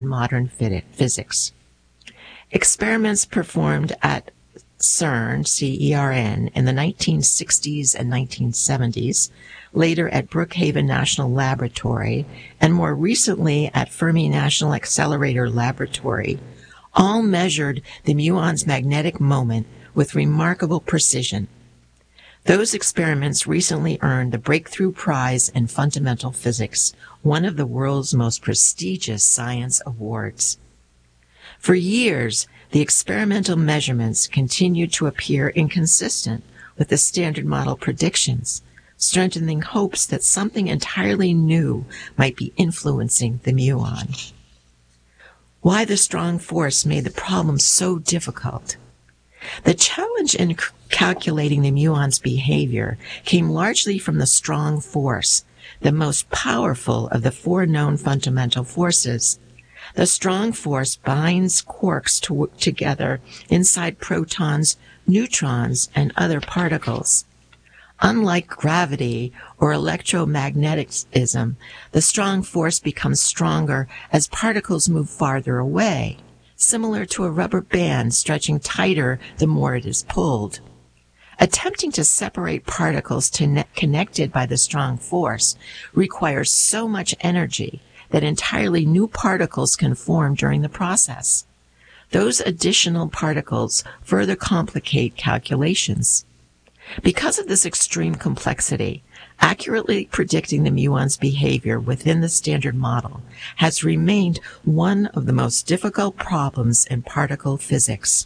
modern physics. Experiments performed at CERN, C-E-R-N, in the 1960s and 1970s, later at Brookhaven National Laboratory, and more recently at Fermi National Accelerator Laboratory, all measured the muon's magnetic moment with remarkable precision. Those experiments recently earned the Breakthrough Prize in Fundamental Physics, one of the world's most prestigious science awards. For years, the experimental measurements continued to appear inconsistent with the Standard Model predictions, strengthening hopes that something entirely new might be influencing the muon. Why the strong force made the problem so difficult? The challenge in calculating the muon's behavior came largely from the strong force, the most powerful of the four known fundamental forces. The strong force binds quarks together inside protons, neutrons, and other particles. Unlike gravity or electromagnetism, the strong force becomes stronger as particles move farther away, similar to a rubber band stretching tighter the more it is pulled. Attempting to separate particles connected by the strong force requires so much energy that entirely new particles can form during the process. Those additional particles further complicate calculations. Because of this extreme complexity, accurately predicting the muon's behavior within the Standard Model has remained one of the most difficult problems in particle physics.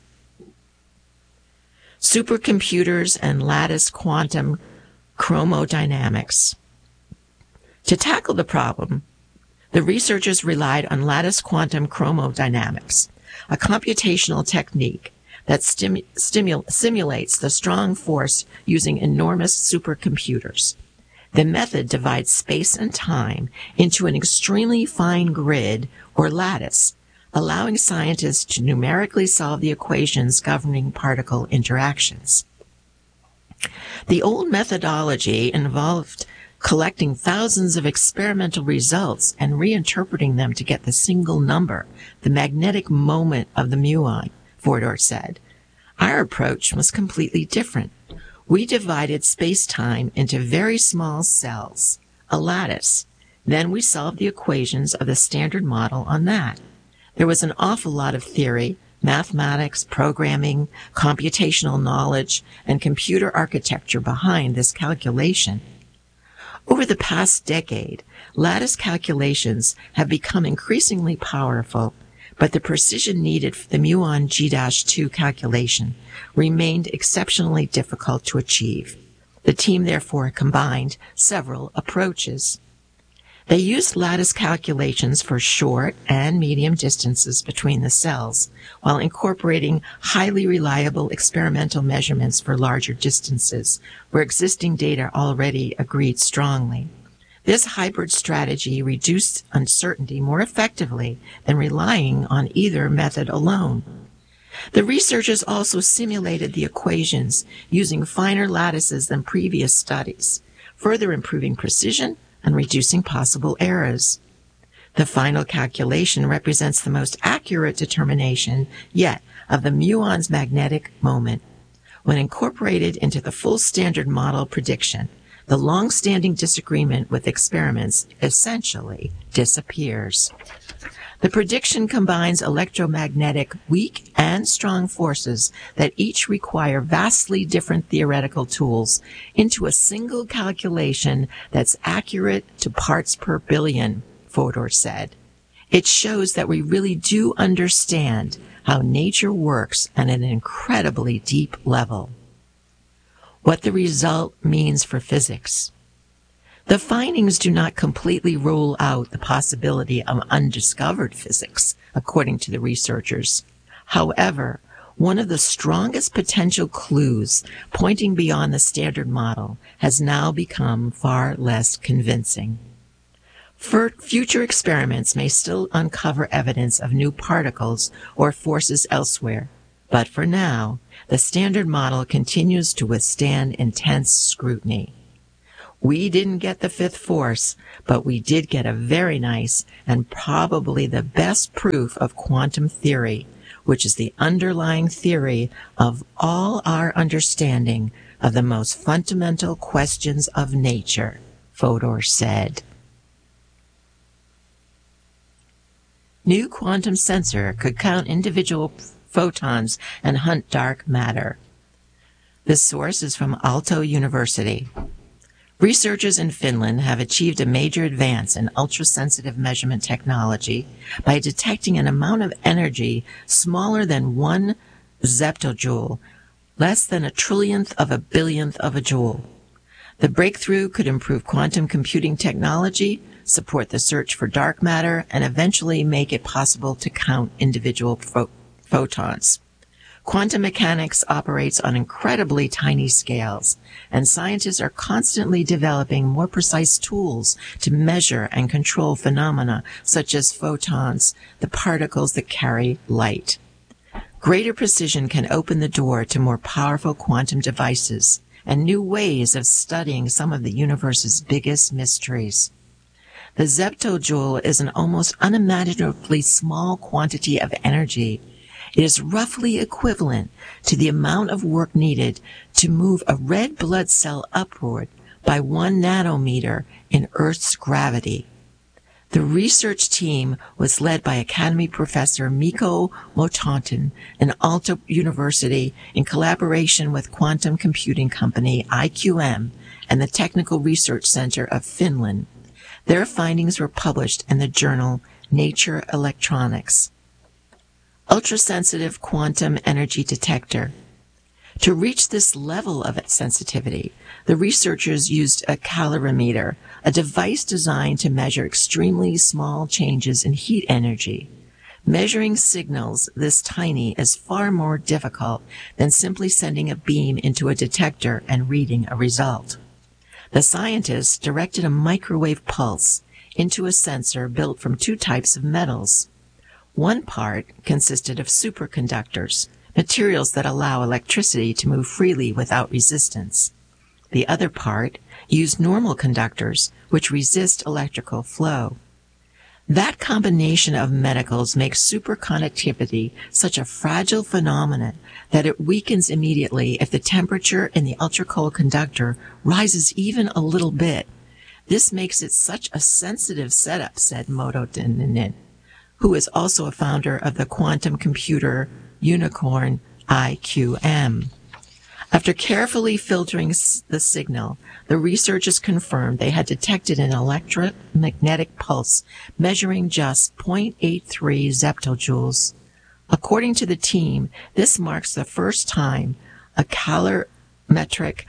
Supercomputers and lattice quantum chromodynamics. To tackle the problem, the researchers relied on lattice quantum chromodynamics, a computational technique that simulates the strong force using enormous supercomputers. The method divides space and time into an extremely fine grid or lattice, allowing scientists to numerically solve the equations governing particle interactions. The old methodology involved collecting thousands of experimental results and reinterpreting them to get the single number, the magnetic moment of the muon, Fodor said. Our approach was completely different. We divided space-time into very small cells, a lattice. Then we solved the equations of the Standard Model on that. There was an awful lot of theory, mathematics, programming, computational knowledge, and computer architecture behind this calculation. Over the past decade, lattice calculations have become increasingly powerful, but the precision needed for the muon G-2 calculation remained exceptionally difficult to achieve. The team therefore combined several approaches. They used lattice calculations for short and medium distances between the cells, while incorporating highly reliable experimental measurements for larger distances, where existing data already agreed strongly. This hybrid strategy reduced uncertainty more effectively than relying on either method alone. The researchers also simulated the equations using finer lattices than previous studies, further improving precision and reducing possible errors. The final calculation represents the most accurate determination yet of the muon's magnetic moment. When incorporated into the full Standard Model prediction, the long-standing disagreement with experiments essentially disappears. The prediction combines electromagnetic weak and strong forces that each require vastly different theoretical tools into a single calculation that's accurate to parts per billion, Fodor said. It shows that we really do understand how nature works at an incredibly deep level. What the result means for physics. The findings do not completely rule out the possibility of undiscovered physics, according to the researchers. However, one of the strongest potential clues pointing beyond the Standard Model has now become far less convincing. Future experiments may still uncover evidence of new particles or forces elsewhere, but for now, the Standard Model continues to withstand intense scrutiny. We didn't get the fifth force, but we did get a very nice and probably the best proof of quantum theory, which is the underlying theory of all our understanding of the most fundamental questions of nature, Fodor said. New quantum sensor could count individual photons and hunt dark matter. This source is from Aalto University. Researchers in Finland have achieved a major advance in ultrasensitive measurement technology by detecting an amount of energy smaller than 1 zeptojoule, less than a trillionth of a billionth of a joule. The breakthrough could improve quantum computing technology, support the search for dark matter, and eventually make it possible to count individual photons. Quantum mechanics operates on incredibly tiny scales, and scientists are constantly developing more precise tools to measure and control phenomena such as photons, the particles that carry light. Greater precision can open the door to more powerful quantum devices and new ways of studying some of the universe's biggest mysteries. The zeptojoule is an almost unimaginably small quantity of energy. It is roughly equivalent to the amount of work needed to move a red blood cell upward by 1 nanometer in Earth's gravity. The research team was led by Academy Professor Mikko Motontin in Aalto University in collaboration with quantum computing company IQM and the Technical Research Center of Finland. Their findings were published in the journal Nature Electronics. Ultrasensitive quantum energy detector. To reach this level of sensitivity, the researchers used a calorimeter, a device designed to measure extremely small changes in heat energy. Measuring signals this tiny is far more difficult than simply sending a beam into a detector and reading a result. The scientists directed a microwave pulse into a sensor built from 2 types of metals. One part consisted of superconductors, materials that allow electricity to move freely without resistance. The other part used normal conductors, which resist electrical flow. That combination of metals makes superconductivity such a fragile phenomenon that it weakens immediately if the temperature in the ultracold conductor rises even a little bit. This makes it such a sensitive setup, said Motontin, who is also a founder of the quantum computer unicorn IQM. After carefully filtering the signal, the researchers confirmed they had detected an electromagnetic pulse measuring just 0.83 zeptojoules. According to the team, this marks the first time a calorimetric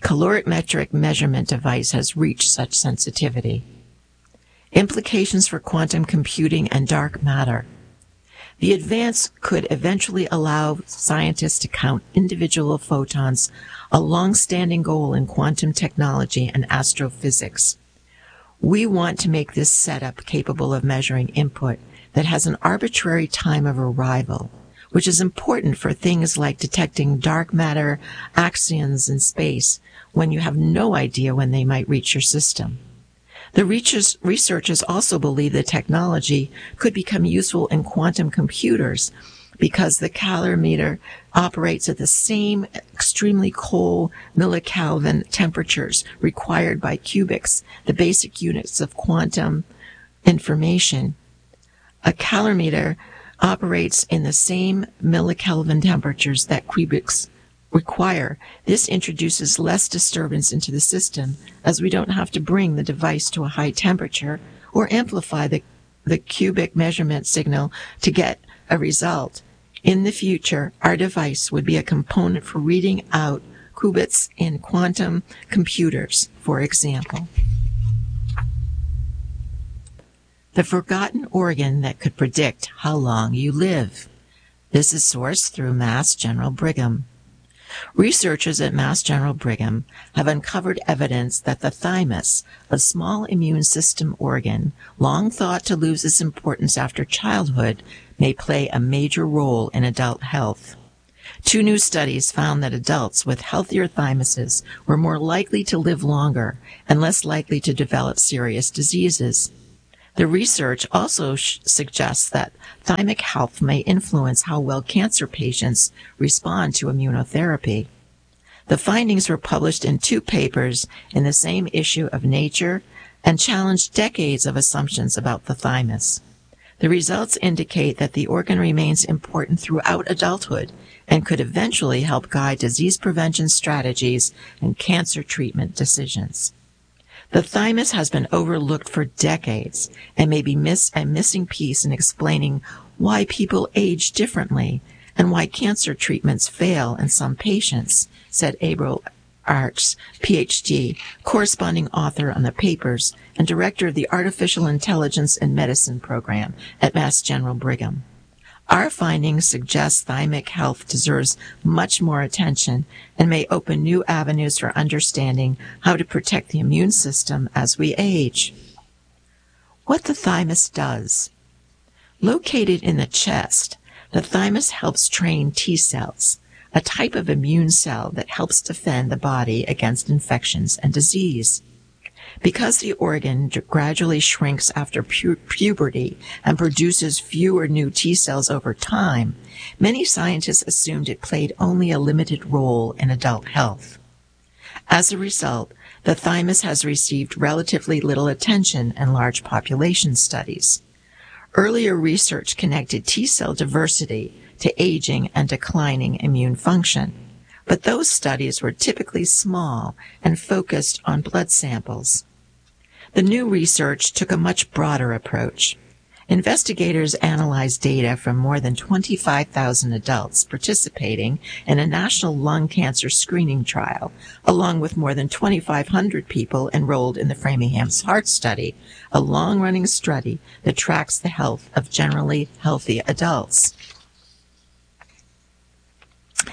measurement device has reached such sensitivity. Implications for quantum computing and dark matter. The advance could eventually allow scientists to count individual photons, a long-standing goal in quantum technology and astrophysics. We want to make this setup capable of measuring input that has an arbitrary time of arrival, which is important for things like detecting dark matter axions in space when you have no idea when they might reach your system. The researchers also believe the technology could become useful in quantum computers because the calorimeter operates at the same extremely cold millikelvin temperatures required by qubits, the basic units of quantum information. A calorimeter operates in the same millikelvin temperatures that qubits require. This introduces less disturbance into the system, as we don't have to bring the device to a high temperature or amplify the qubit measurement signal to get a result. In the future, our device would be a component for reading out qubits in quantum computers, for example. The forgotten organ that could predict how long you live. This is sourced through Mass General Brigham. Researchers at Mass General Brigham have uncovered evidence that the thymus, a small immune system organ, long thought to lose its importance after childhood, may play a major role in adult health. Two new studies found that adults with healthier thymuses were more likely to live longer and less likely to develop serious diseases. The research also suggests that thymic health may influence how well cancer patients respond to immunotherapy. The findings were published in two papers in the same issue of Nature and challenged decades of assumptions about the thymus. The results indicate that the organ remains important throughout adulthood and could eventually help guide disease prevention strategies and cancer treatment decisions. The thymus has been overlooked for decades and may be a missing piece in explaining why people age differently and why cancer treatments fail in some patients, said April Arks, Ph.D., corresponding author on the papers and director of the Artificial Intelligence in Medicine program at Mass General Brigham. Our findings suggest thymic health deserves much more attention and may open new avenues for understanding how to protect the immune system as we age. What the thymus does. Located in the chest, the thymus helps train T cells, a type of immune cell that helps defend the body against infections and disease. Because the organ gradually shrinks after puberty and produces fewer new T cells over time, many scientists assumed it played only a limited role in adult health. As a result, the thymus has received relatively little attention in large population studies. Earlier research connected T cell diversity to aging and declining immune function, but those studies were typically small and focused on blood samples. The new research took a much broader approach. Investigators analyzed data from more than 25,000 adults participating in a national lung cancer screening trial, along with more than 2,500 people enrolled in the Framingham's Heart Study, a long-running study that tracks the health of generally healthy adults.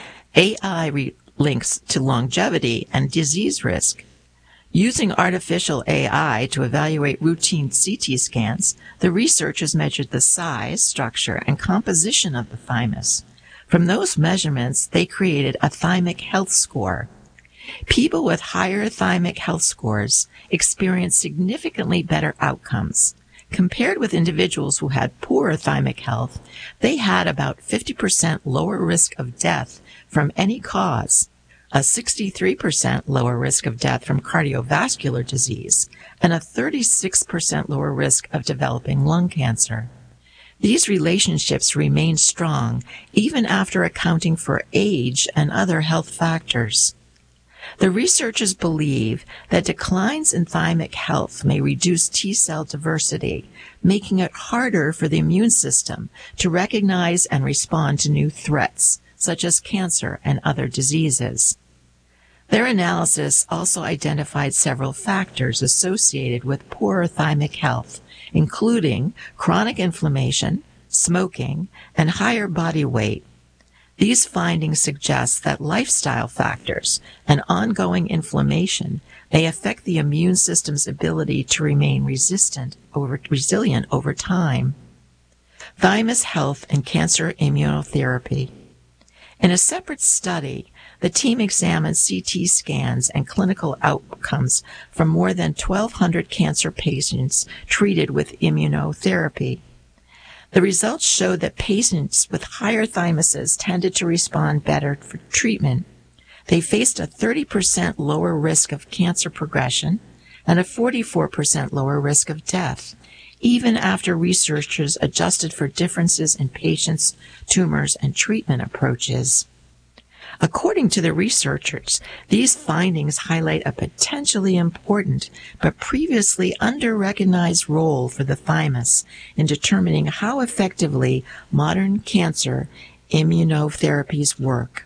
AI links to longevity and disease risk. Using artificial AI to evaluate routine CT scans, the researchers measured the size, structure, and composition of the thymus. From those measurements, they created a thymic health score. People with higher thymic health scores experienced significantly better outcomes. Compared with individuals who had poorer thymic health, they had about 50% lower risk of death from any cause, a 63% lower risk of death from cardiovascular disease, and a 36% lower risk of developing lung cancer. These relationships remain strong even after accounting for age and other health factors. The researchers believe that declines in thymic health may reduce T cell diversity, making it harder for the immune system to recognize and respond to new threats, such as cancer and other diseases. Their analysis also identified several factors associated with poorer thymic health, including chronic inflammation, smoking, and higher body weight. These findings suggest that lifestyle factors and ongoing inflammation may affect the immune system's ability to remain resilient over time. Thymus health and cancer immunotherapy. In a separate study, the team examined CT scans and clinical outcomes from more than 1,200 cancer patients treated with immunotherapy. The results showed that patients with higher thymuses tended to respond better for treatment. They faced a 30% lower risk of cancer progression and a 44% lower risk of death, even after researchers adjusted for differences in patients' tumors and treatment approaches. According to the researchers, these findings highlight a potentially important but previously under-recognized role for the thymus in determining how effectively modern cancer immunotherapies work.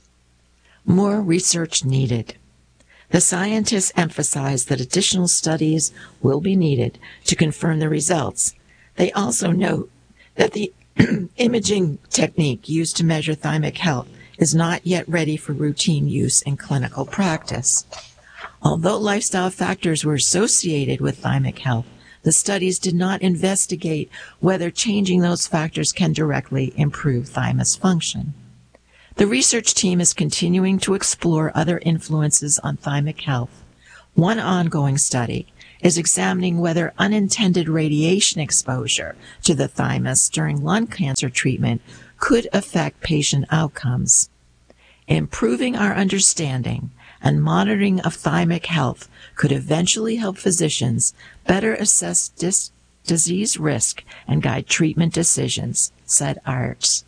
More research needed. The scientists emphasize that additional studies will be needed to confirm the results. They also note that the imaging technique used to measure thymic health is not yet ready for routine use in clinical practice. Although lifestyle factors were associated with thymic health, the studies did not investigate whether changing those factors can directly improve thymus function. The research team is continuing to explore other influences on thymic health. One ongoing study is examining whether unintended radiation exposure to the thymus during lung cancer treatment could affect patient outcomes. Improving our understanding and monitoring of thymic health could eventually help physicians better assess disease risk and guide treatment decisions, said Arts.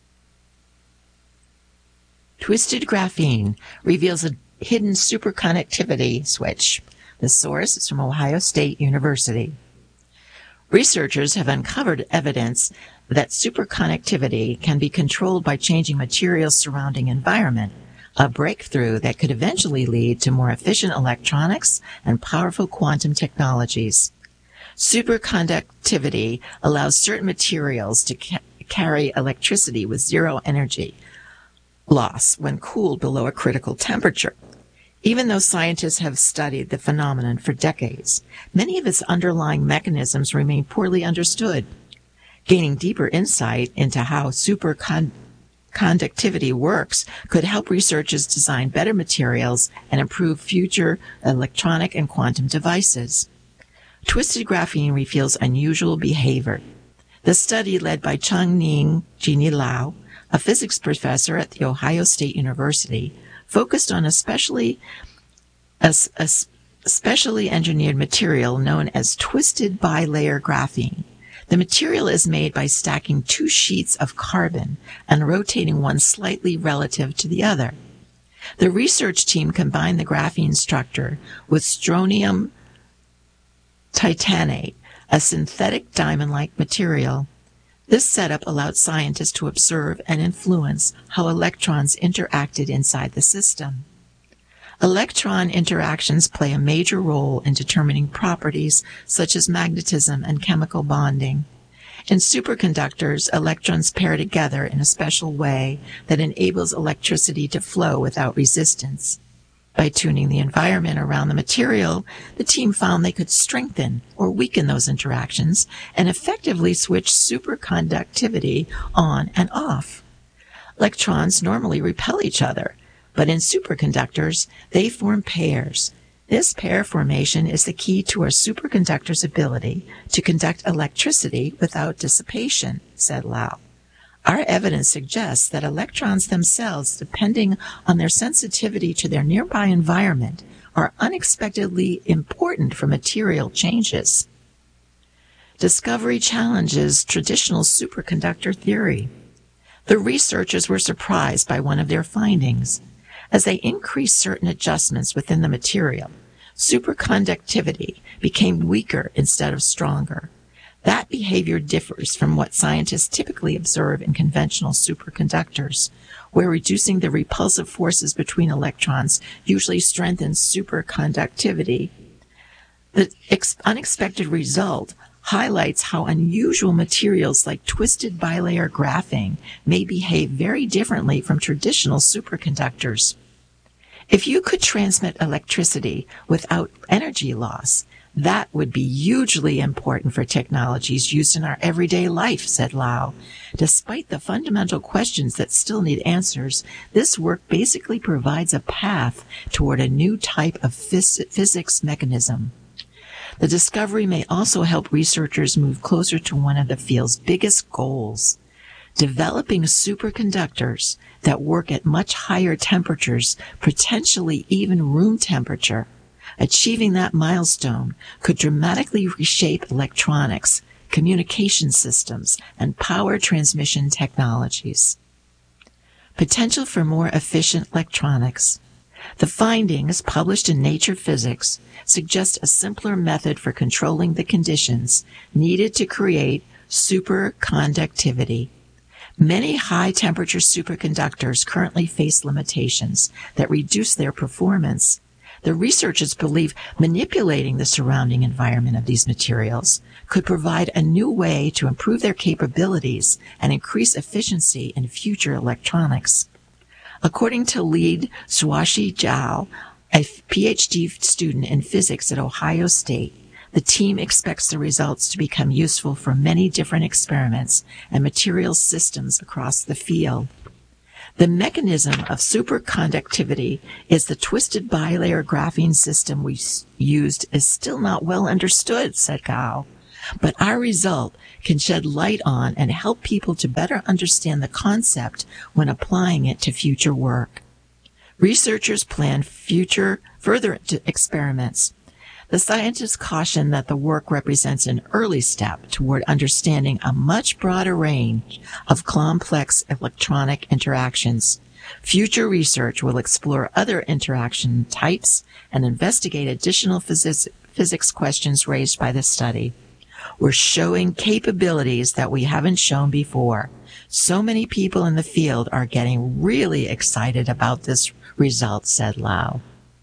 Twisted graphene reveals a hidden superconductivity switch. The source is from Ohio State University. Researchers have uncovered evidence that superconductivity can be controlled by changing materials surrounding environment, a breakthrough that could eventually lead to more efficient electronics and powerful quantum technologies. Superconductivity allows certain materials to carry electricity with zero energy loss when cooled below a critical temperature. Even though scientists have studied the phenomenon for decades, many of its underlying mechanisms remain poorly understood. Gaining deeper insight into how superconductivity works could help researchers design better materials and improve future electronic and quantum devices. Twisted graphene reveals unusual behavior. The study, led by Changning Jeannie Lau, a physics professor at The Ohio State University, focused on a specially engineered material known as twisted bilayer graphene. The material is made by stacking two sheets of carbon and rotating one slightly relative to the other. The research team combined the graphene structure with strontium titanate, a synthetic diamond-like material. This setup allowed scientists to observe and influence how electrons interacted inside the system. Electron interactions play a major role in determining properties such as magnetism and chemical bonding. In superconductors, electrons pair together in a special way that enables electricity to flow without resistance. By tuning the environment around the material, the team found they could strengthen or weaken those interactions and effectively switch superconductivity on and off. Electrons normally repel each other, but in superconductors, they form pairs. This pair formation is the key to our superconductor's ability to conduct electricity without dissipation, said Lau. Our evidence suggests that electrons themselves, depending on their sensitivity to their nearby environment, are unexpectedly important for material changes. Discovery challenges traditional superconductor theory. The researchers were surprised by one of their findings. As they increased certain adjustments within the material, superconductivity became weaker instead of stronger. That behavior differs from what scientists typically observe in conventional superconductors, where reducing the repulsive forces between electrons usually strengthens superconductivity. The unexpected result highlights how unusual materials like twisted bilayer graphene may behave very differently from traditional superconductors. If you could transmit electricity without energy loss, that would be hugely important for technologies used in our everyday life, said Lau. Despite the fundamental questions that still need answers, this work basically provides a path toward a new type of physics mechanism. The discovery may also help researchers move closer to one of the field's biggest goals, developing superconductors that work at much higher temperatures, potentially even room temperature. Achieving that milestone could dramatically reshape electronics, communication systems, and power transmission technologies. Potential for more efficient electronics. The findings, published in Nature Physics, suggest a simpler method for controlling the conditions needed to create superconductivity. Many high-temperature superconductors currently face limitations that reduce their performance. The researchers believe manipulating the surrounding environment of these materials could provide a new way to improve their capabilities and increase efficiency in future electronics. According to lead Shuashi Zhao, a PhD student in physics at Ohio State, the team expects the results to become useful for many different experiments and materials systems across the field. The mechanism of superconductivity is the twisted bilayer graphene system we used is still not well understood, said Gao. But our result can shed light on and help people to better understand the concept when applying it to future work. Researchers plan further experiments. The scientists caution that the work represents an early step toward understanding a much broader range of complex electronic interactions. Future research will explore other interaction types and investigate additional physics questions raised by the study. We're showing capabilities that we haven't shown before. So many people in the field are getting really excited about this result, said Lau.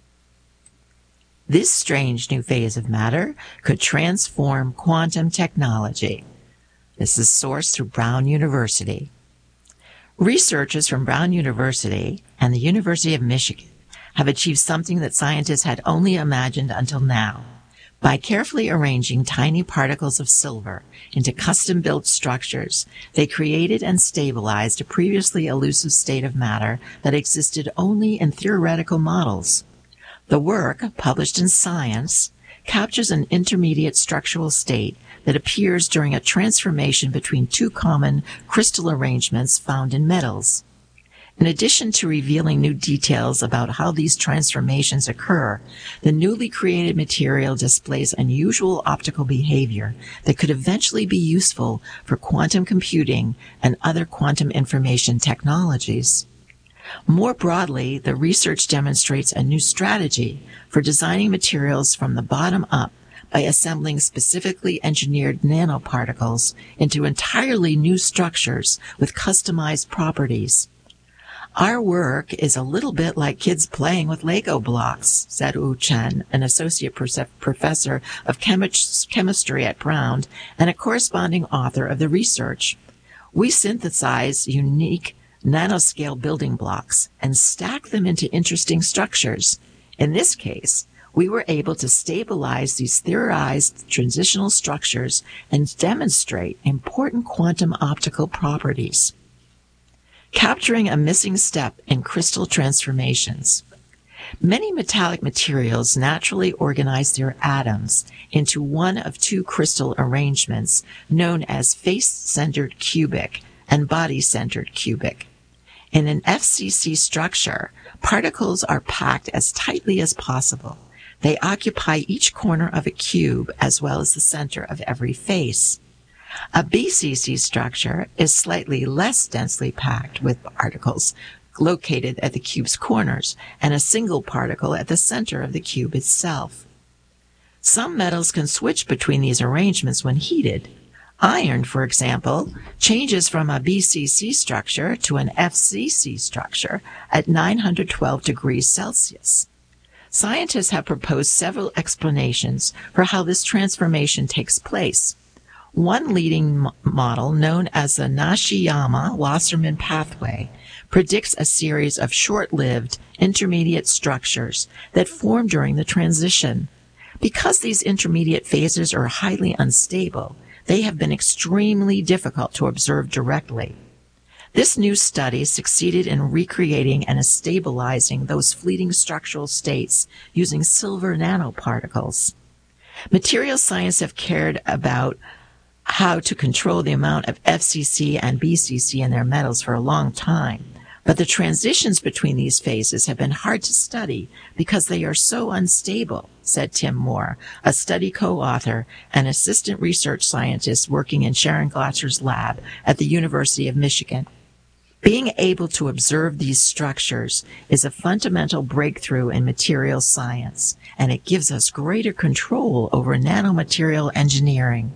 This strange new phase of matter could transform quantum technology. This is sourced through Brown University. Researchers from Brown University and the University of Michigan have achieved something that scientists had only imagined until now. By carefully arranging tiny particles of silver into custom-built structures, they created and stabilized a previously elusive state of matter that existed only in theoretical models. The work, published in Science, captures an intermediate structural state that appears during a transformation between two common crystal arrangements found in metals. In addition to revealing new details about how these transformations occur, the newly created material displays unusual optical behavior that could eventually be useful for quantum computing and other quantum information technologies. More broadly, the research demonstrates a new strategy for designing materials from the bottom up by assembling specifically engineered nanoparticles into entirely new structures with customized properties. Our work is a little bit like kids playing with Lego blocks, said Wu Chen, an associate professor of chemistry at Brown and a corresponding author of the research. We synthesize unique nanoscale building blocks and stack them into interesting structures. In this case, we were able to stabilize these theorized transitional structures and demonstrate important quantum optical properties. Capturing a missing step in crystal transformations. Many metallic materials naturally organize their atoms into one of two crystal arrangements known as face-centered cubic and body-centered cubic. In an FCC structure, particles are packed as tightly as possible. They occupy each corner of a cube as well as the center of every face. A BCC structure is slightly less densely packed with particles located at the cube's corners and a single particle at the center of the cube itself. Some metals can switch between these arrangements when heated. Iron, for example, changes from a BCC structure to an FCC structure at 912 degrees Celsius. Scientists have proposed several explanations for how this transformation takes place. One leading model, known as the Nishiyama-Wasserman pathway, predicts a series of short-lived intermediate structures that form during the transition. Because these intermediate phases are highly unstable, they have been extremely difficult to observe directly. This new study succeeded in recreating and stabilizing those fleeting structural states using silver nanoparticles. Material science have cared about how to control the amount of FCC and BCC in their metals for a long time, but the transitions between these phases have been hard to study because they are so unstable, said Tim Moore, a study co-author and assistant research scientist working in Sharon Glatcher's lab at the University of Michigan. Being able to observe these structures is a fundamental breakthrough in material science, and it gives us greater control over nanomaterial engineering.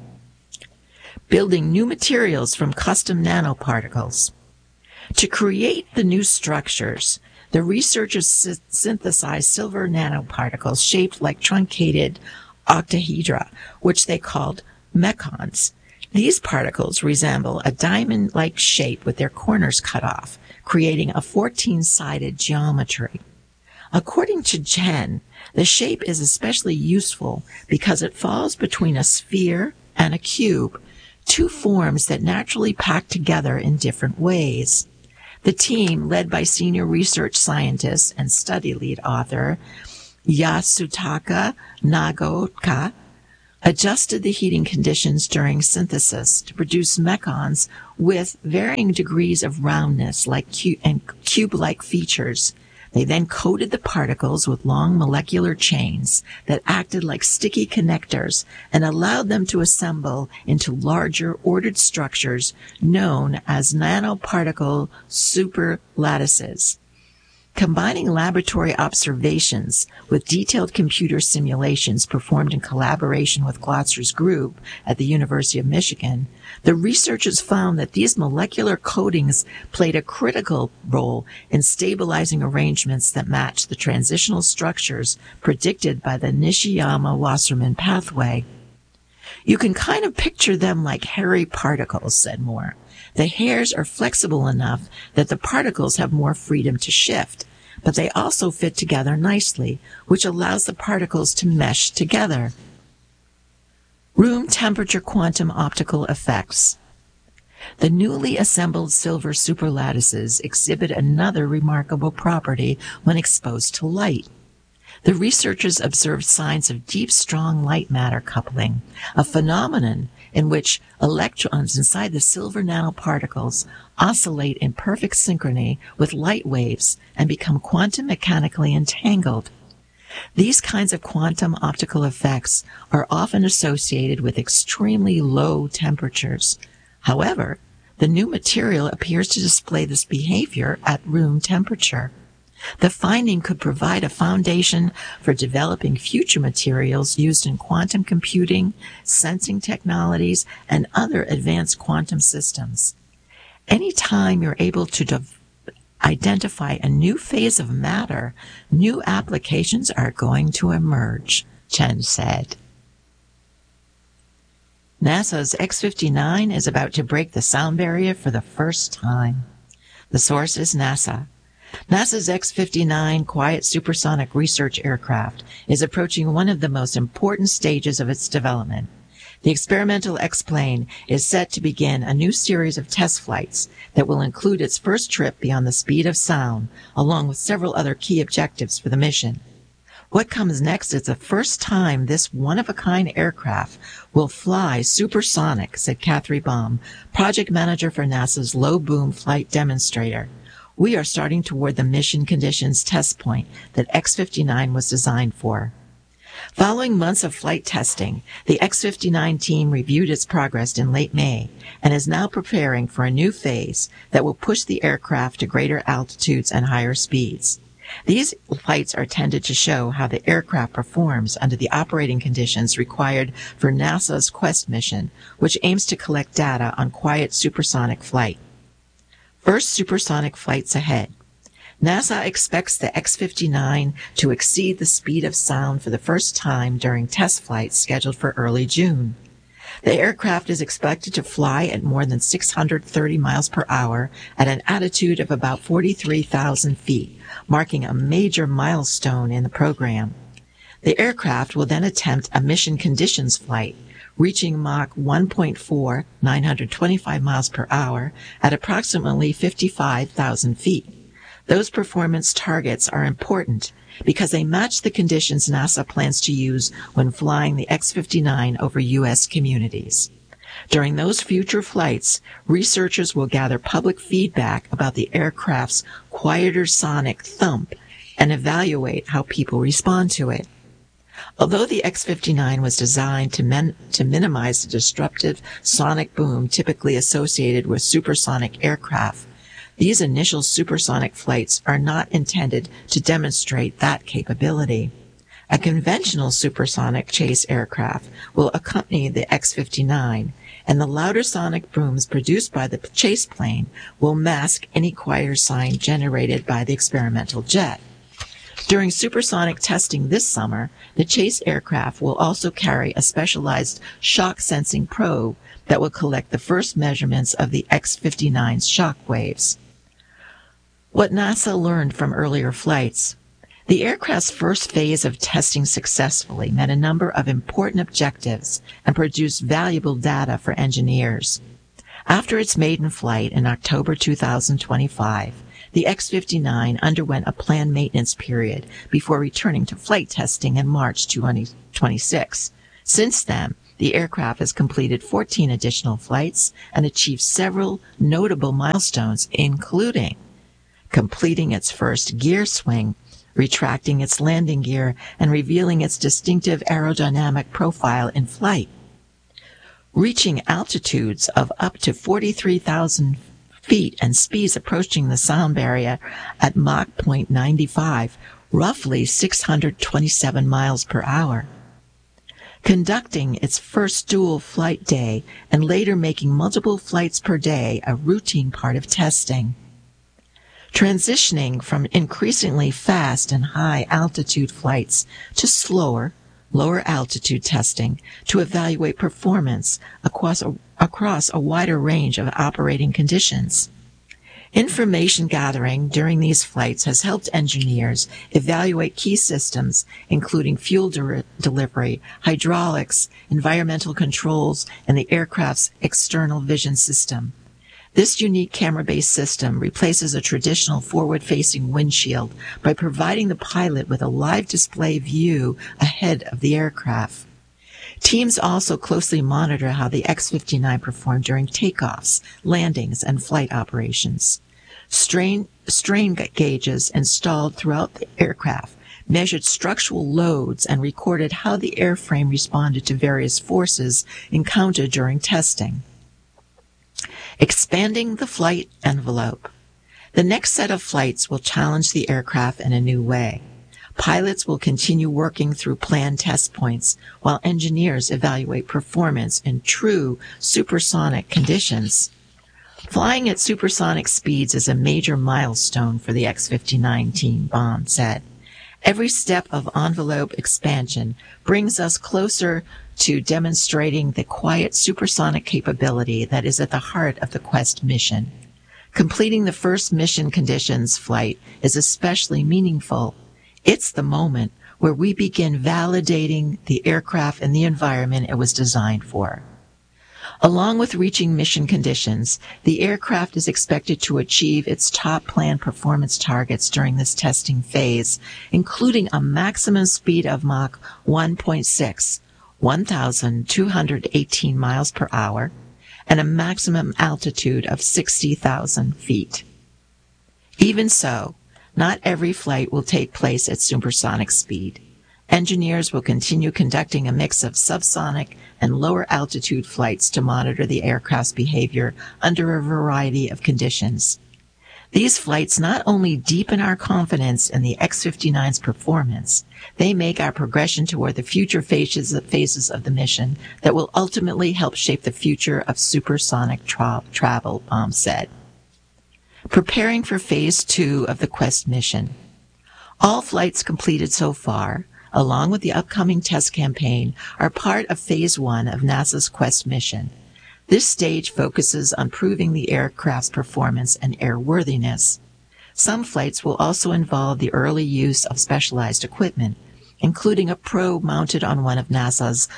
Building new materials from custom nanoparticles. To create the new structures, the researchers synthesized silver nanoparticles shaped like truncated octahedra, which they called mechons. These particles resemble a diamond-like shape with their corners cut off, creating a 14-sided geometry. According to Chen, the shape is especially useful because it falls between a sphere and a cube, two forms that naturally pack together in different ways. The team, led by senior research scientist and study lead author Yasutaka Nagaoka, adjusted the heating conditions during synthesis to produce mechons with varying degrees of roundness and cube-like features. They then coated the particles with long molecular chains that acted like sticky connectors and allowed them to assemble into larger ordered structures known as nanoparticle superlattices. Combining laboratory observations with detailed computer simulations performed in collaboration with Glotzer's group at the University of Michigan, the researchers found that these molecular coatings played a critical role in stabilizing arrangements that matched the transitional structures predicted by the Nishiyama-Wasserman pathway. You can kind of picture them like hairy particles, said Moore. The hairs are flexible enough that the particles have more freedom to shift, but they also fit together nicely, which allows the particles to mesh together. Room temperature quantum optical effects. The newly assembled silver superlattices exhibit another remarkable property when exposed to light. The researchers observed signs of deep, strong light matter coupling, a phenomenon in which electrons inside the silver nanoparticles oscillate in perfect synchrony with light waves and become quantum mechanically entangled. These kinds of quantum optical effects are often associated with extremely low temperatures. However, the new material appears to display this behavior at room temperature. The finding could provide a foundation for developing future materials used in quantum computing, sensing technologies, and other advanced quantum systems. Anytime you're able to identify a new phase of matter, new applications are going to emerge, Chen said. NASA's X-59 is about to break the sound barrier for the first time. The source is NASA. NASA's X-59 quiet supersonic research aircraft is approaching one of the most important stages of its development. The experimental X-plane is set to begin a new series of test flights that will include its first trip beyond the speed of sound, along with several other key objectives for the mission. What comes next is the first time this one-of-a-kind aircraft will fly supersonic, said Kathy Baum, project manager for NASA's low-boom flight demonstrator. We are starting toward the mission conditions test point that X-59 was designed for. Following months of flight testing, the X-59 team reviewed its progress in late May and is now preparing for a new phase that will push the aircraft to greater altitudes and higher speeds. These flights are intended to show how the aircraft performs under the operating conditions required for NASA's Quest mission, which aims to collect data on quiet supersonic flight. First supersonic flights ahead. NASA expects the X-59 to exceed the speed of sound for the first time during test flights scheduled for early June. The aircraft is expected to fly at more than 630 miles per hour at an altitude of about 43,000 feet, marking a major milestone in the program. The aircraft will then attempt a mission conditions flight, reaching Mach 1.4, 925 miles per hour, at approximately 55,000 feet. Those performance targets are important because they match the conditions NASA plans to use when flying the X-59 over U.S. communities. During those future flights, researchers will gather public feedback about the aircraft's quieter sonic thump and evaluate how people respond to it. Although the X-59 was designed to minimize the disruptive sonic boom typically associated with supersonic aircraft, these initial supersonic flights are not intended to demonstrate that capability. A conventional supersonic chase aircraft will accompany the X-59, and the louder sonic booms produced by the chase plane will mask any quieter sound generated by the experimental jet. During supersonic testing this summer, the chase aircraft will also carry a specialized shock-sensing probe that will collect the first measurements of the X-59's shock waves. What NASA learned from earlier flights. The aircraft's first phase of testing successfully met a number of important objectives and produced valuable data for engineers. After its maiden flight in October 2025, the X-59 underwent a planned maintenance period before returning to flight testing in March 2026. Since then, the aircraft has completed 14 additional flights and achieved several notable milestones, including completing its first gear swing, retracting its landing gear, and revealing its distinctive aerodynamic profile in flight. Reaching altitudes of up to 43,000 feet and speeds approaching the sound barrier at Mach 0.95, roughly 627 miles per hour. Conducting its first dual flight day and later making multiple flights per day a routine part of testing. Transitioning from increasingly fast and high altitude flights to slower, lower altitude testing to evaluate performance across a wider range of operating conditions. Information gathering during these flights has helped engineers evaluate key systems, including fuel delivery, hydraulics, environmental controls, and the aircraft's external vision system. This unique camera-based system replaces a traditional forward-facing windshield by providing the pilot with a live display view ahead of the aircraft. Teams also closely monitor how the X-59 performed during takeoffs, landings, and flight operations. Strain gauges installed throughout the aircraft measured structural loads and recorded how the airframe responded to various forces encountered during testing. Expanding the flight envelope. The next set of flights will challenge the aircraft in a new way. Pilots will continue working through planned test points while engineers evaluate performance in true supersonic conditions. Flying at supersonic speeds is a major milestone for the X-59 team, Baum said. Every step of envelope expansion brings us closer to demonstrating the quiet supersonic capability that is at the heart of the Quest mission. Completing the first mission conditions flight is especially meaningful. It's the moment where we begin validating the aircraft and the environment it was designed for. Along with reaching mission conditions, the aircraft is expected to achieve its top planned performance targets during this testing phase, including a maximum speed of Mach 1.6, 1,218 miles per hour, and a maximum altitude of 60,000 feet. Even so, not every flight will take place at supersonic speed. Engineers will continue conducting a mix of subsonic and lower altitude flights to monitor the aircraft's behavior under a variety of conditions. These flights not only deepen our confidence in the X-59's performance, they make our progression toward the future phases of the mission that will ultimately help shape the future of supersonic travel, Baum said. Preparing for Phase 2 of the Quest mission. All flights completed so far, along with the upcoming test campaign, are part of Phase 1 of NASA's Quest mission. This stage focuses on proving the aircraft's performance and airworthiness. Some flights will also involve the early use of specialized equipment, including a probe mounted on one of NASA's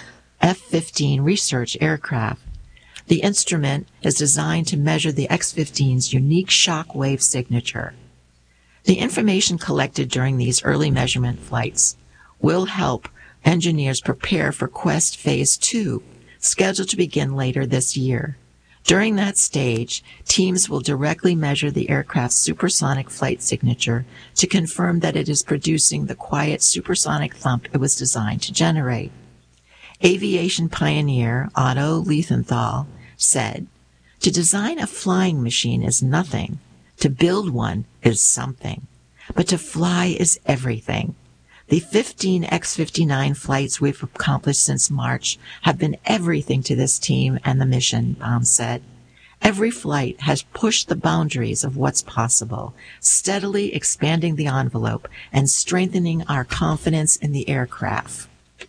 F-15 research aircraft. The instrument is designed to measure the X-15's unique shock wave signature. The information collected during these early measurement flights will help engineers prepare for Quest Phase 2, scheduled to begin later this year. During that stage, teams will directly measure the aircraft's supersonic flight signature to confirm that it is producing the quiet supersonic thump it was designed to generate. Aviation pioneer Otto Liethenthal said, "To design a flying machine is nothing. To build one is something. But to fly is everything. The 15 X-59 flights we've accomplished since March have been everything to this team and the mission," Baum said. Every flight has pushed the boundaries of what's possible, steadily expanding the envelope and strengthening our confidence in the aircraft.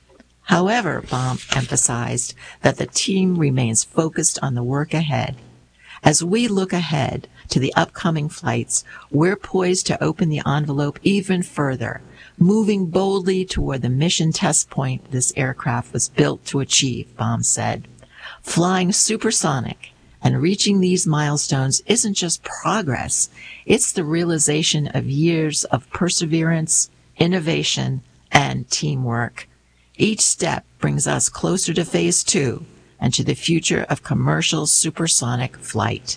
However, Baum emphasized that the team remains focused on the work ahead. As we look ahead to the upcoming flights, we're poised to open the envelope even further, moving boldly toward the mission test point this aircraft was built to achieve, Baum said. Flying supersonic And reaching these milestones isn't just progress, it's the realization of years of perseverance, innovation, and teamwork. Each step brings us closer to Phase 2 and to the future of commercial supersonic flight.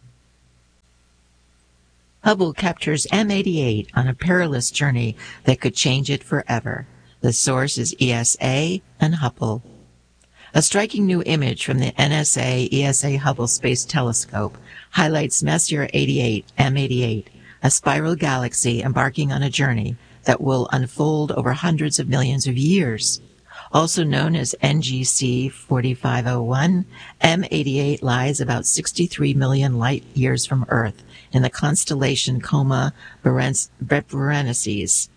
Hubble captures M88 on a perilous journey that could change it forever. The source is ESA and Hubble. A striking new image from the NSA ESA Hubble Space Telescope highlights Messier 88 M88, a spiral galaxy embarking on a journey that will unfold over hundreds of millions of years. Also known as NGC 4501, M88 lies about 63 million light years from Earth in the constellation Coma Berenices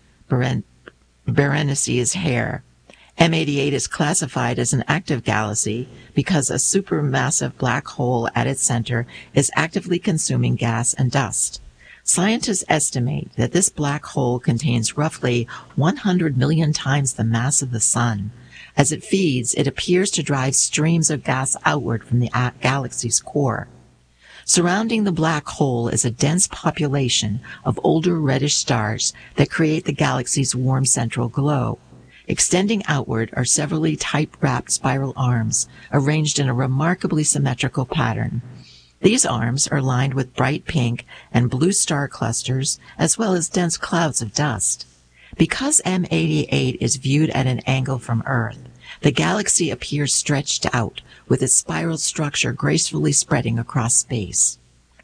Hare. M88 is classified as an active galaxy because a supermassive black hole at its center is actively consuming gas and dust. Scientists estimate that this black hole contains roughly 100 million times the mass of the Sun. As it feeds, it appears to drive streams of gas outward from the galaxy's core. Surrounding the black hole is a dense population of older reddish stars that create the galaxy's warm central glow. Extending outward are severally tight-wrapped spiral arms, arranged in a remarkably symmetrical pattern. These arms are lined with bright pink and blue star clusters, as well as dense clouds of dust. Because M88 is viewed at an angle from Earth, the galaxy appears stretched out, with its spiral structure gracefully spreading across space.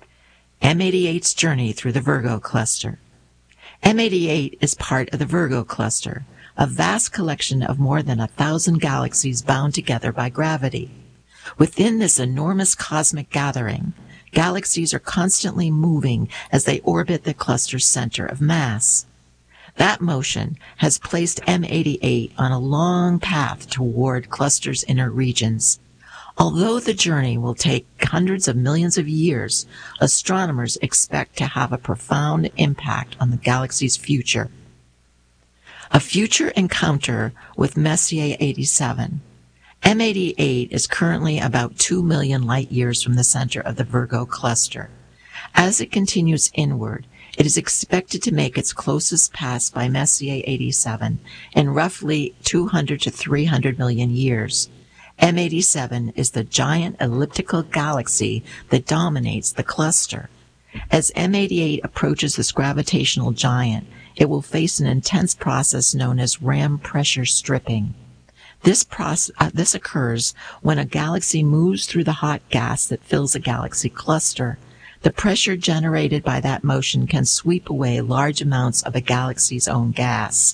M88's journey through the Virgo cluster. M88 is part of the Virgo cluster, a vast collection of more than 1,000 galaxies bound together by gravity. Within this enormous cosmic gathering, galaxies are constantly moving as they orbit the cluster's center of mass. That motion has placed M88 on a long path toward cluster's inner regions. Although the journey will take hundreds of millions of years, astronomers expect to have a profound impact on the galaxy's future. A future encounter with Messier 87. M88 is currently about 2 million light years from the center of the Virgo cluster. As it continues inward, it is expected to make its closest pass by Messier 87 in roughly 200 to 300 million years. M87 is the giant elliptical galaxy that dominates the cluster. As M88 approaches this gravitational giant, it will face an intense process known as ram pressure stripping. This occurs when a galaxy moves through the hot gas that fills a galaxy cluster. The pressure generated by that motion can sweep away large amounts of a galaxy's own gas.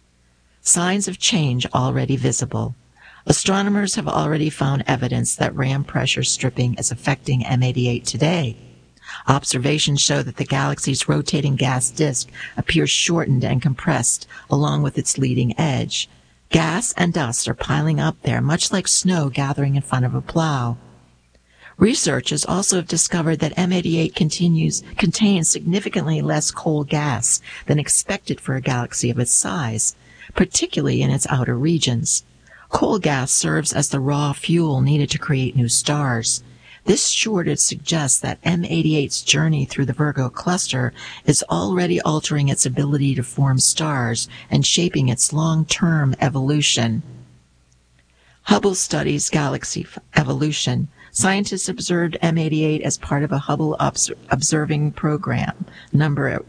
Signs of change already visible. Astronomers have already found evidence that ram pressure stripping is affecting M88 today. Observations show that the galaxy's rotating gas disk appears shortened and compressed along with its leading edge. Gas and dust are piling up there, much like snow gathering in front of a plow. Researchers also have discovered that M88 contains significantly less coal gas than expected for a galaxy of its size, particularly in its outer regions. Coal gas serves as the raw fuel needed to create new stars. This shortage suggests that M88's journey through the Virgo cluster is already altering its ability to form stars and shaping its long-term evolution. Hubble studies galaxy evolution. Scientists observed M88 as part of a Hubble observing program, number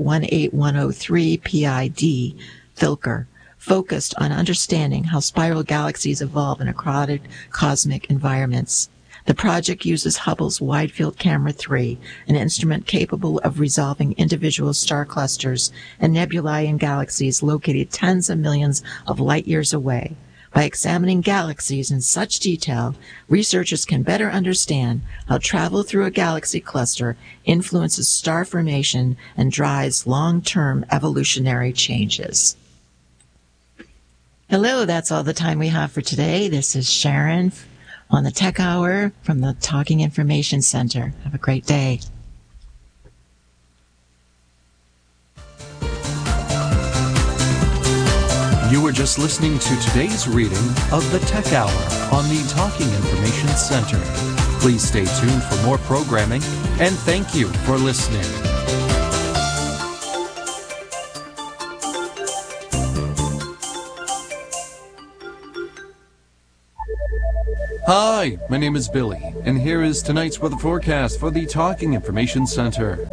18103 PID, Filker, focused on understanding how spiral galaxies evolve in crowded cosmic environments. The project uses Hubble's Wide Field Camera 3, an instrument capable of resolving individual star clusters and nebulae in galaxies located tens of millions of light years away. By examining galaxies in such detail, researchers can better understand how travel through a galaxy cluster influences star formation and drives long-term evolutionary changes. Hello, that's all the time we have for today. This is Sharon on the Tech Hour from the Talking Information Center. Have a great day. You were just listening to today's reading of the Tech Hour on the Talking Information Center. Please stay tuned for more programming, and thank you for listening. Hi, my name is Billy, and here is tonight's weather forecast for the Talking Information Center.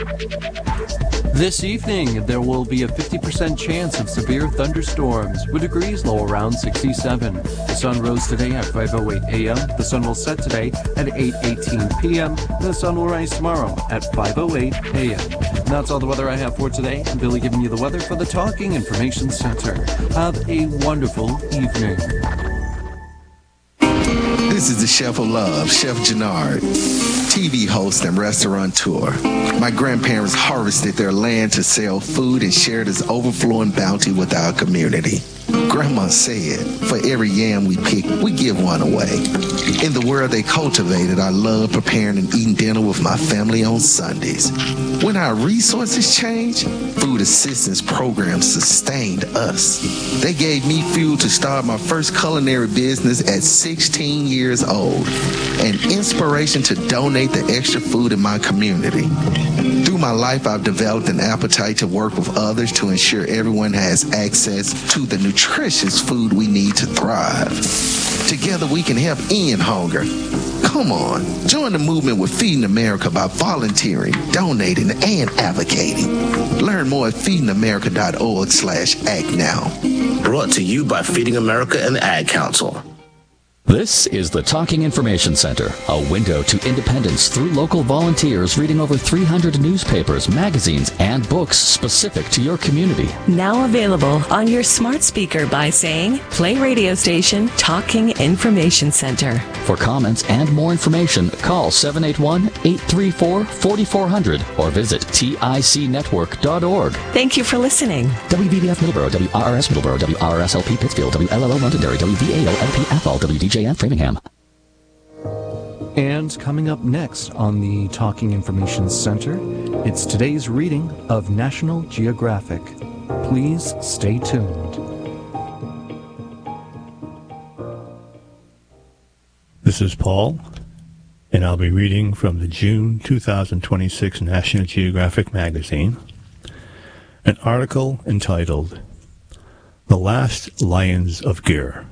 This evening, there will be a 50% chance of severe thunderstorms, with degrees low around 67. The sun rose today at 5:08 a.m., the sun will set today at 8:18 p.m., and the sun will rise tomorrow at 5:08 a.m. And that's all the weather I have for today. I'm Billy giving you the weather for the Talking Information Center. Have a wonderful evening. This is the Chef of Love, Chef Jannard, TV host and restaurateur. My grandparents harvested their land to sell food and share this overflowing bounty with our community. Grandma said, for every yam we pick, we give one away. In the world they cultivated, I love preparing and eating dinner with my family on Sundays. When our resources changed, food assistance programs sustained us. They gave me fuel to start my first culinary business at 16 years old, and inspiration to donate the extra food in my community. Through my life, I've developed an appetite to work with others to ensure everyone has access to the nutritious food we need to thrive. Together we can help end hunger. Come on, join the movement with Feeding America by volunteering, donating, and advocating. Learn more at feedingamerica.org/act now. Brought to you by Feeding America and the Ad Council. This is the Talking Information Center, a window to independence through local volunteers reading over 300 newspapers, magazines, and books specific to your community. Now available on your smart speaker by saying, play radio station Talking Information Center. For comments and more information, call 781-834-4400 or visit ticnetwork.org. Thank you for listening. WVBF Middleborough, WRRS Middleborough, WRSLP Pittsfield, WLLO Londonderry, WVAO-LP Athol, WDJN Framingham. And coming up next on the Talking Information Center, it's today's reading of National Geographic. Please stay tuned. This is Paul, and I'll be reading from the June 2026 National Geographic magazine, an article entitled, The Last Lions of Gir.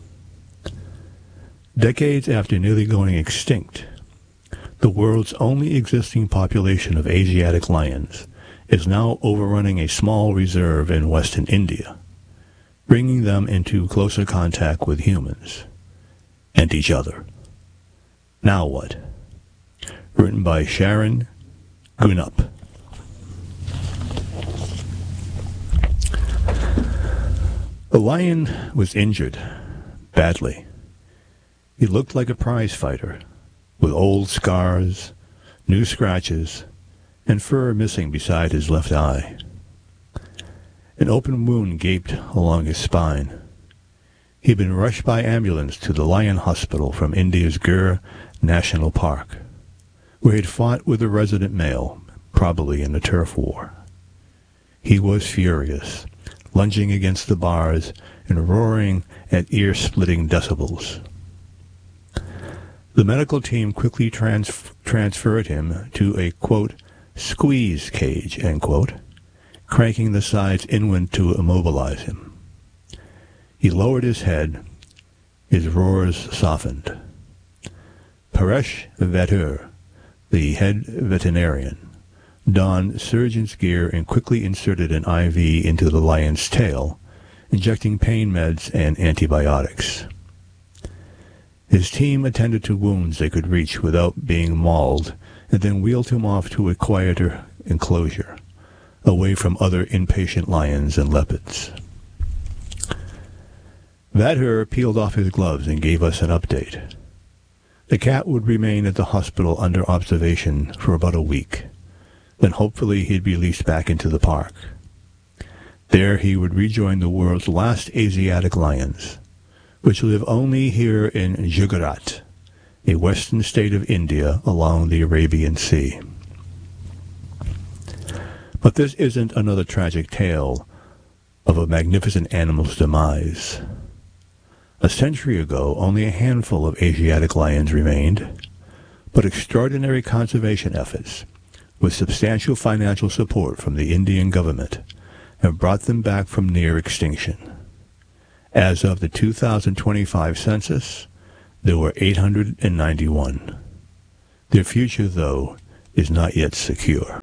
Decades after nearly going extinct, the world's only existing population of Asiatic lions is now overrunning a small reserve in western India, bringing them into closer contact with humans and each other. Now what? Written by Sharon Gunup. The lion was injured badly. He looked like a prize fighter, with old scars, new scratches, and fur missing beside his left eye. An open wound gaped along his spine. He'd been rushed by ambulance to the Lion Hospital from India's Gir National Park, where he'd fought with a resident male, probably in a turf war. He was furious, lunging against the bars and roaring at ear-splitting decibels. The medical team quickly transferred him to a, quote, squeeze cage, end quote, cranking the sides inward to immobilize him. He lowered his head. His roars softened. Paresh Vatur, the head veterinarian, donned surgeon's gear and quickly inserted an IV into the lion's tail, injecting pain meds and antibiotics. His team attended to wounds they could reach without being mauled, and then wheeled him off to a quieter enclosure, away from other impatient lions and leopards. Vatur peeled off his gloves and gave us an update. The cat would remain at the hospital under observation for about a week. Then hopefully he'd be released back into the park. There he would rejoin the world's last Asiatic lions, which live only here in Gujarat, a western state of India along the Arabian Sea. But this isn't another tragic tale of a magnificent animal's demise. A century ago, only a handful of Asiatic lions remained, but extraordinary conservation efforts, with substantial financial support from the Indian government, have brought them back from near extinction. As of the 2025 census, there were 891. Their future, though, is not yet secure.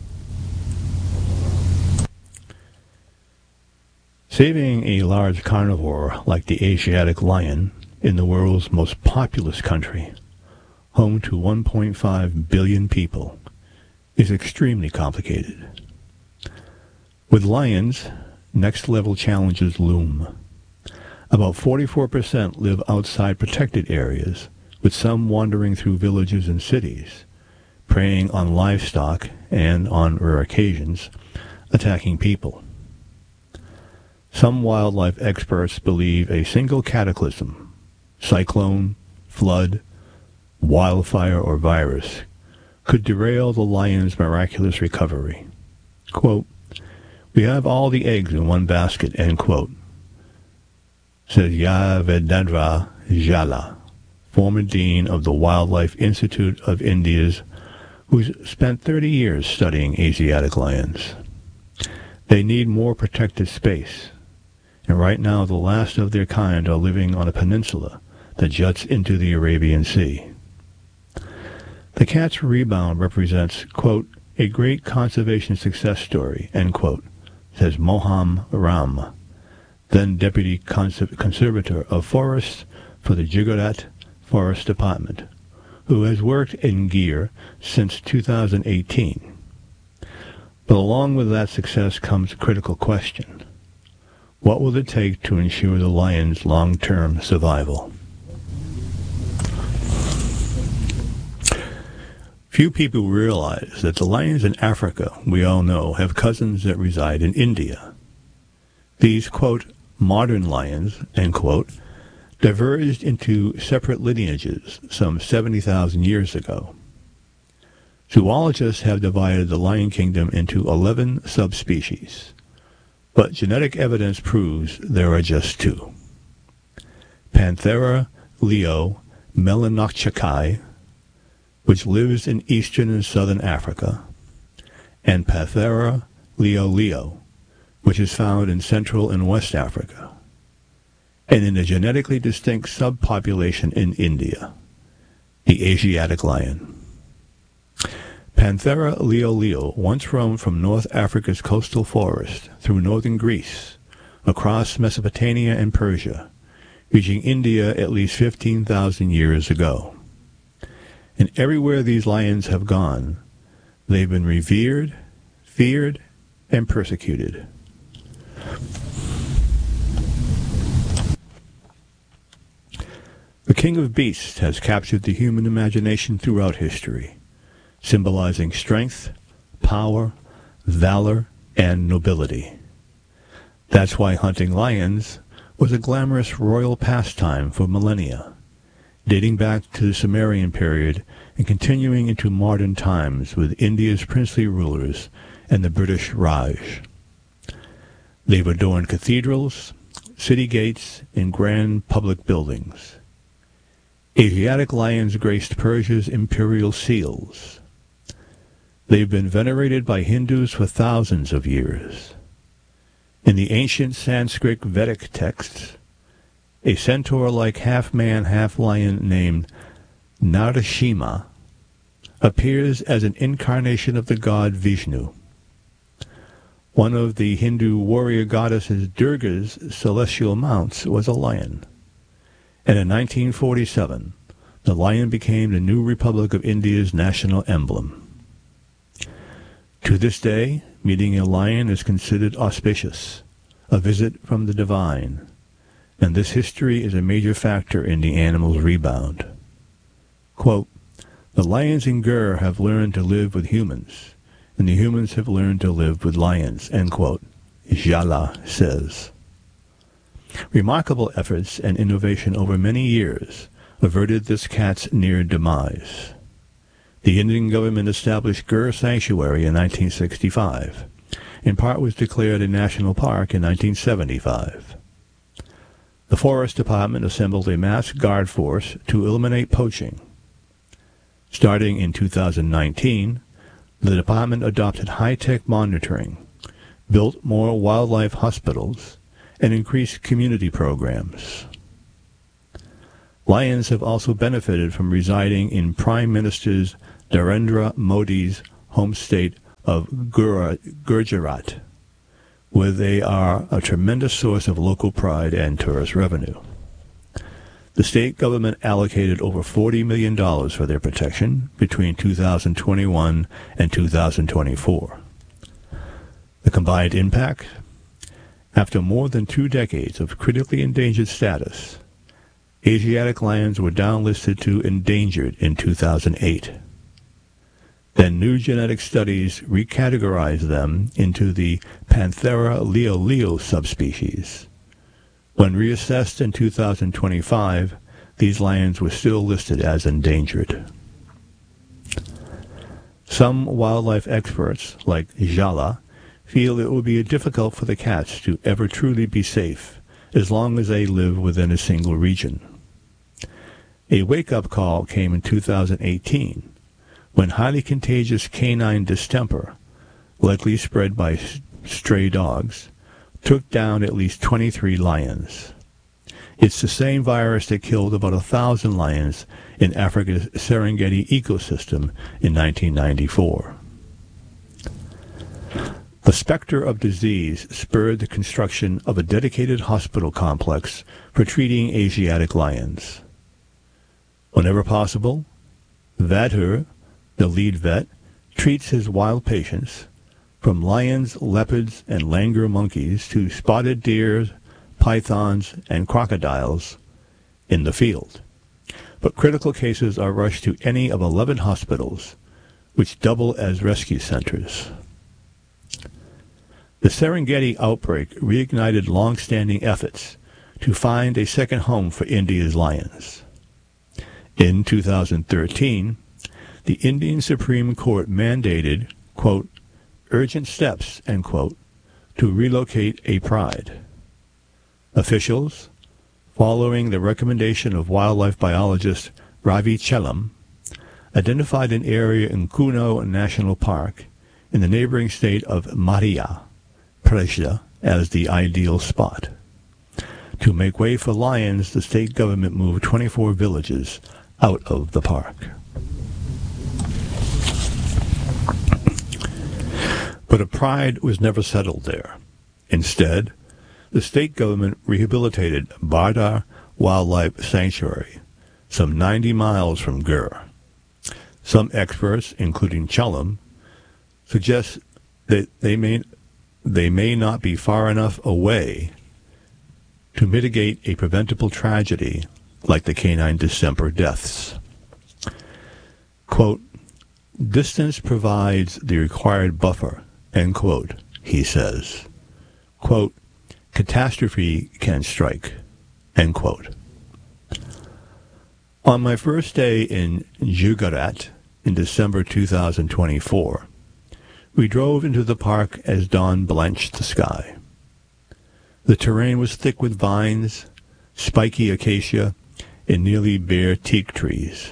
Saving a large carnivore like the Asiatic lion in the world's most populous country, home to 1.5 billion people, is extremely complicated. With lions, next-level challenges loom. About 44% live outside protected areas, with some wandering through villages and cities, preying on livestock and, on rare occasions, attacking people. Some wildlife experts believe a single cataclysm, cyclone, flood, wildfire, or virus, could derail the lion's miraculous recovery. Quote, "We have all the eggs in one basket," end quote, says Yavendra Jala, former dean of the Wildlife Institute of India's, who's spent 30 years studying Asiatic lions. They need more protected space, and right now the last of their kind are living on a peninsula that juts into the Arabian Sea. The cat's rebound represents, quote, "a great conservation success story," end quote, says Moham Ram, then Deputy Conservator of Forests for the Gujarat Forest Department, who has worked in Gir since 2018. But along with that success comes a critical question. What will it take to ensure the lion's long-term survival? Few people realize that the lions in Africa, we all know, have cousins that reside in India. These, quote, "modern lions," end quote, diverged into separate lineages some 70,000 years ago. Zoologists have divided the lion kingdom into 11 subspecies, but genetic evidence proves there are just two. Panthera leo melanochakai, which lives in eastern and southern Africa, and Panthera leo, which is found in Central and West Africa, and in a genetically distinct subpopulation in India, the Asiatic lion. Panthera leo once roamed from North Africa's coastal forest through northern Greece, across Mesopotamia and Persia, reaching India at least 15,000 years ago. And everywhere these lions have gone, they've been revered, feared, and persecuted. The king of beasts has captured the human imagination throughout history, symbolizing strength, power, valor, and nobility. That's why hunting lions was a glamorous royal pastime for millennia, dating back to the Sumerian period and continuing into modern times with India's princely rulers and the British Raj. They've adorned cathedrals, city gates, and grand public buildings. Asiatic lions graced Persia's imperial seals. They've been venerated by Hindus for thousands of years. In the ancient Sanskrit Vedic texts, a centaur-like half-man, half-lion named Narasimha appears as an incarnation of the god Vishnu. One of the Hindu warrior goddesses Durga's celestial mounts was a lion. And in 1947, the lion became the new Republic of India's national emblem. To this day, meeting a lion is considered auspicious, a visit from the divine, and this history is a major factor in the animal's rebound. Quote, "The lions in Gir have learned to live with humans, and the humans have learned to live with lions," end quote, Jala says. Remarkable efforts and innovation over many years averted this cat's near demise. The Indian government established Gir Sanctuary in 1965. In part was declared a national park in 1975. The Forest Department assembled a mass guard force to eliminate poaching. Starting in 2019, the department adopted high-tech monitoring, built more wildlife hospitals, and increased community programs. Lions have also benefited from residing in Prime Minister Narendra Modi's home state of Gujarat, where they are a tremendous source of local pride and tourist revenue. The state government allocated over $40 million for their protection between 2021 and 2024. The combined impact? After more than 2 decades of critically endangered status, Asiatic lions were downlisted to endangered in 2008. Then new genetic studies recategorized them into the Panthera leo leo subspecies. When reassessed in 2025, these lions were still listed as endangered. Some wildlife experts, like Jala, feel it will be difficult for the cats to ever truly be safe as long as they live within a single region. A wake-up call came in 2018 when highly contagious canine distemper, likely spread by stray dogs, took down at least 23 lions. It's the same virus that killed about 1,000 lions in Africa's Serengeti ecosystem in 1994. The specter of disease spurred the construction of a dedicated hospital complex for treating Asiatic lions. Whenever possible, Vadhur, the lead vet, treats his wild patients, from lions, leopards, and langur monkeys to spotted deer, pythons, and crocodiles, in the field. But critical cases are rushed to any of 11 hospitals, which double as rescue centers. The Serengeti outbreak reignited long-standing efforts to find a second home for India's lions. In 2013, the Indian Supreme Court mandated, quote, urgent steps, end quote, to relocate a pride. Officials, following the recommendation of wildlife biologist Ravi Chellam, identified an area in Kuno National Park in the neighboring state of Madhya Pradesh as the ideal spot. To make way for lions, the state government moved 24 villages out of the park. But a pride was never settled there. Instead, the state government rehabilitated Bardar Wildlife Sanctuary, some 90 miles from Gur. Some experts, including Chellam, suggest that they may not be far enough away to mitigate a preventable tragedy like the canine distemper deaths. Quote, distance provides the required buffer, end quote, he says. Quote, catastrophe can strike, end quote. On my first day in Gujarat in December 2024, we drove into the park as dawn blanched the sky. The terrain was thick with vines, spiky acacia, and nearly bare teak trees.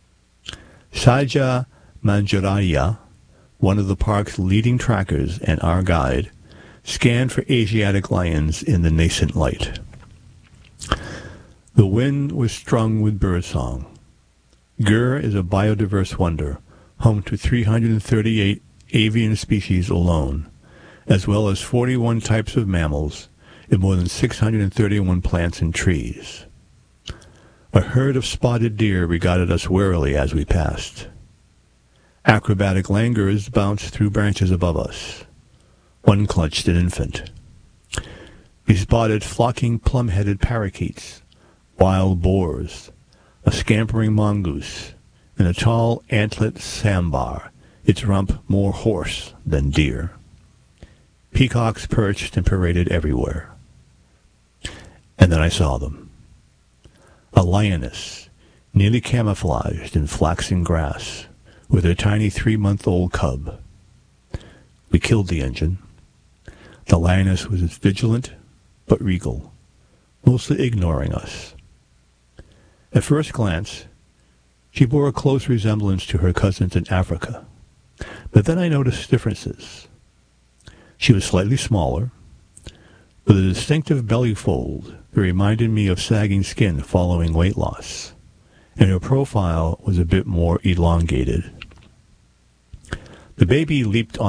Saja Manjaraya, one of the park's leading trackers and our guide, scanned for Asiatic lions in the nascent light. The wind was strung with birdsong. Gur is a biodiverse wonder, home to 338 avian species alone, as well as 41 types of mammals and more than 631 plants and trees. A herd of spotted deer regarded us warily as we passed. Acrobatic langurs bounced through branches above us. One clutched an infant. We spotted flocking plum-headed parakeets, wild boars, a scampering mongoose, and a tall antlet sambar, its rump more horse than deer. Peacocks perched and paraded everywhere. And then I saw them. A lioness, nearly camouflaged in flaxen grass, with her tiny 3-month-old cub. We killed the engine. The lioness was vigilant but regal, mostly ignoring us. At first glance, She bore a close resemblance to her cousins in Africa. But then I noticed differences. She was slightly smaller, with a distinctive belly fold that reminded me of sagging skin following weight loss, and her profile was a bit more elongated. The baby leaped on